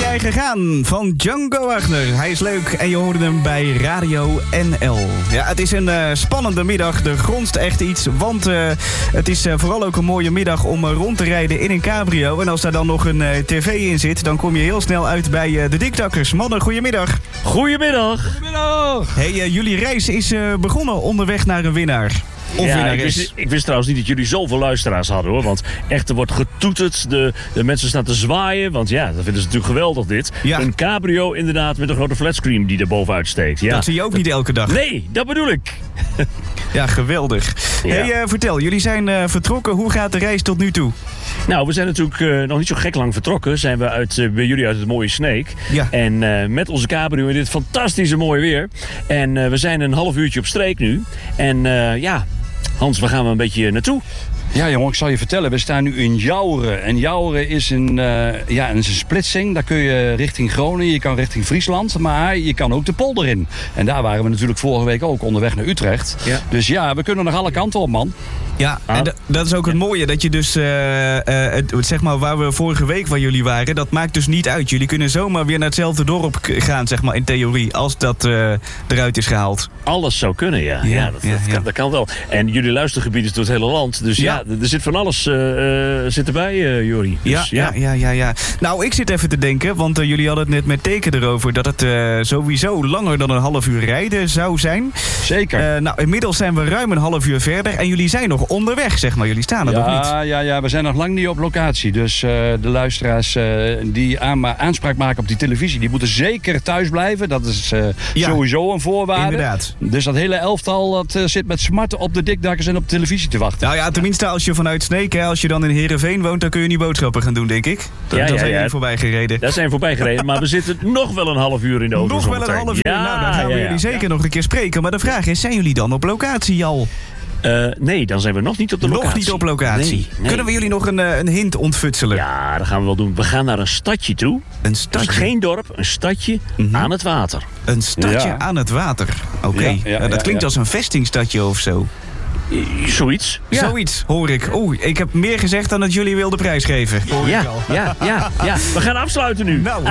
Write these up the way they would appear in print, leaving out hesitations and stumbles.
jij gegaan van Django Wagner. Hij is leuk en je hoorde hem bij Radio NL. Ja, het is een spannende middag. Er gronst echt iets, want het is vooral ook een mooie middag om rond te rijden in een cabrio. En als daar dan nog een tv in zit, dan kom je heel snel uit bij de Dikdakkers. Mannen, goedemiddag. Goedemiddag. Goedemiddag. Hey, jullie reis is begonnen onderweg naar een winnaar. Ik wist trouwens niet dat jullie zoveel luisteraars hadden, hoor. Want echt, er wordt getoeterd. De mensen staan te zwaaien. Want ja, dat vinden ze natuurlijk geweldig, dit. Ja. Een cabrio inderdaad met een grote flatscreen die er bovenuit steekt. Ja. Dat zie je ook niet elke dag. Nee, dat bedoel ik. Ja, geweldig. Ja. Hey, vertel, jullie zijn vertrokken. Hoe gaat de reis tot nu toe? Nou, we zijn natuurlijk nog niet zo gek lang vertrokken. Zijn we bij jullie uit het mooie Sneek. Ja. En met onze cabrio in dit fantastische mooie weer. En we zijn een half uurtje op streek nu. En Hans, waar gaan we een beetje naartoe? Ja, jongen, ik zal je vertellen. We staan nu in Jouweren. En Jouweren is een splitsing. Daar kun je richting Groningen, je kan richting Friesland. Maar je kan ook de polder in. En daar waren we natuurlijk vorige week ook onderweg naar Utrecht. Ja. Dus ja, we kunnen nog alle kanten op, man. Ja, en dat is ook het mooie. Dat je dus, zeg maar, waar we vorige week waar jullie waren, dat maakt dus niet uit. Jullie kunnen zomaar weer naar hetzelfde dorp gaan, zeg maar, in theorie. Als dat eruit is gehaald. Alles zou kunnen, ja. Dat kan wel. En jullie luistergebied is door het hele land. Dus ja, er zit van alles zit erbij, Jori. Dus, ja. Nou, ik zit even te denken, want jullie hadden het net met Teken erover dat het sowieso langer dan een half uur rijden zou zijn. Zeker. Nou, inmiddels zijn we ruim een half uur verder en jullie zijn nog onderweg, zeg maar. Jullie staan er nog niet. Ja, we zijn nog lang niet op locatie. Dus de luisteraars die aanspraak maken op die televisie, die moeten zeker thuis blijven. Dat is sowieso een voorwaarde. Inderdaad. Dus dat hele elftal dat zit met smarten op de Dikdakkers en op de televisie te wachten. Nou ja, tenminste als je vanuit Sneek, als je dan in Heerenveen woont, dan kun je niet boodschappen gaan doen, denk ik. Dan zijn jullie voorbij gereden. Daar zijn we voorbij gereden, maar we zitten nog wel een half uur in de auto. Nog wel een half uur? Ja, nou, dan gaan we jullie zeker nog een keer spreken. Maar de vraag is, zijn jullie dan op locatie al? Nee, dan zijn we nog niet op de locatie. Nog niet op locatie? Nee. Kunnen we jullie nog een hint ontfutselen? Ja, dat gaan we wel doen. We gaan naar een stadje toe. Een stadje? Dus geen dorp, een stadje aan het water. Een stadje aan het water. Oké. Dat klinkt als een vestingstadje of zo. Zoiets. Ja. Zoiets, hoor ik. Ik heb meer gezegd dan dat jullie wilden prijsgeven. Ja. We gaan afsluiten nu. Nou,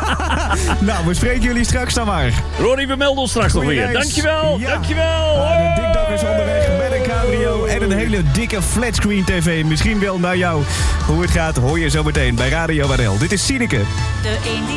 we spreken jullie straks dan maar. Ronnie, we melden ons straks nog weer. Dankjewel. Ja. Dankjewel. De Dikdakkers onderweg met een cabrio en een hele dikke flatscreen tv. Misschien wel naar jou. Hoe het gaat, hoor je zo meteen bij Radio NL. Dit is Sineke.